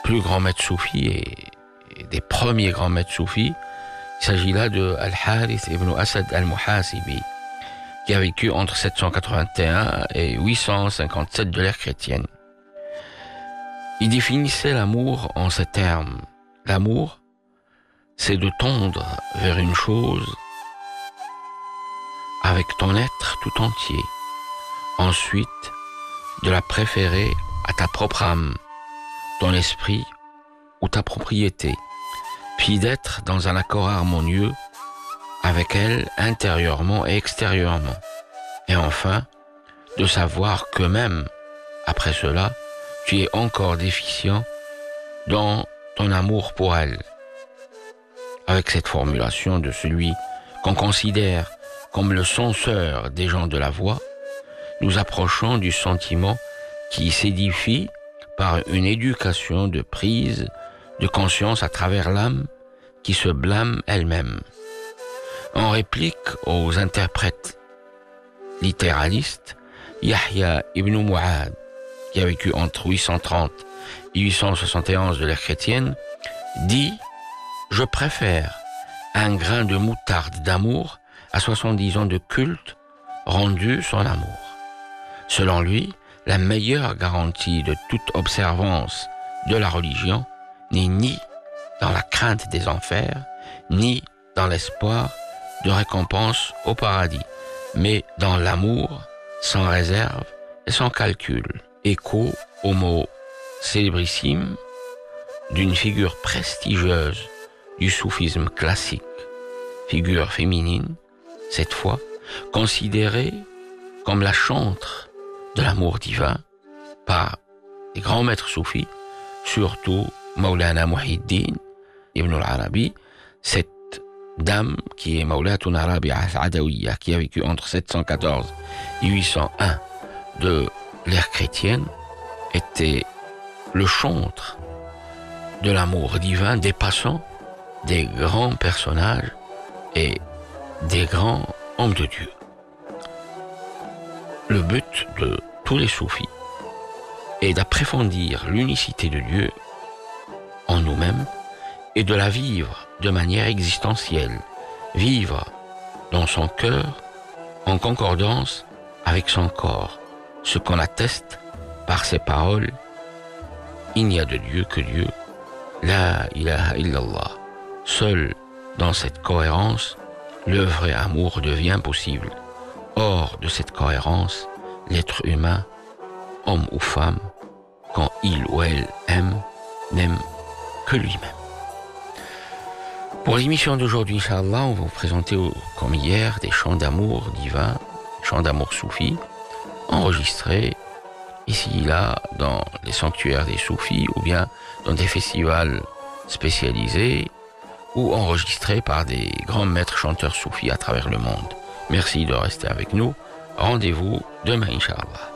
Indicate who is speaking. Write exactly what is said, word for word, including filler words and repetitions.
Speaker 1: plus grands maîtres soufis et, et des premiers grands maîtres soufis. Il s'agit là de Al-Harith ibn Asad al-Muhasibi, qui a vécu entre sept cent quatre-vingt-un et huit cent cinquante-sept de l'ère chrétienne. Il définissait l'amour en ces termes. L'amour, c'est de tendre vers une chose avec ton être tout entier. Ensuite, de la préférer à ta propre âme, ton esprit ou ta propriété, puis d'être dans un accord harmonieux avec elle intérieurement et extérieurement. Et enfin, de savoir que même après cela, tu es encore déficient dans ton amour pour elle. Avec cette formulation de celui qu'on considère comme le censeur des gens de la voix, nous approchons du sentiment qui s'édifie par une éducation de prise de conscience à travers l'âme qui se blâme elle-même. En réplique aux interprètes littéralistes, Yahya ibn Mu'ad, qui a vécu entre huit cent trente et huit cent soixante et onze de l'ère chrétienne, dit « Je préfère un grain de moutarde d'amour à soixante-dix ans de culte rendu son amour. » Selon lui, la meilleure garantie de toute observance de la religion n'est ni dans la crainte des enfers, ni dans l'espoir de récompense au paradis, mais dans l'amour sans réserve et sans calcul. Écho au mot célébrissime d'une figure prestigieuse du soufisme classique, figure féminine, cette fois considérée comme la chantre de l'amour divin par les grands maîtres soufis, surtout Maulana Muhyiddin Ibn al-Arabi, cette dame qui est Mawlatuna Rabi'a al-Adawiyya, qui a vécu entre sept cent quatorze et huit cent un de l'ère chrétienne, était le chantre de l'amour divin dépassant des grands personnages et des grands hommes de Dieu. Le but de tous les soufis est d'approfondir l'unicité de Dieu en nous-mêmes et de la vivre de manière existentielle, vivre dans son cœur en concordance avec son corps, ce qu'on atteste par ces paroles « Il n'y a de Dieu que Dieu, la ilaha illallah ». Seul dans cette cohérence, le vrai amour devient possible. Hors de cette cohérence, l'être humain, homme ou femme, quand il ou elle aime, n'aime que lui-même. Pour l'émission d'aujourd'hui, Inch'Allah, on va vous présenter, comme hier, des chants d'amour divin, chants d'amour soufis, enregistrés ici et là dans les sanctuaires des soufis ou bien dans des festivals spécialisés ou enregistrés par des grands maîtres chanteurs soufis à travers le monde. Merci de rester avec nous. Rendez-vous demain, Inch'Allah.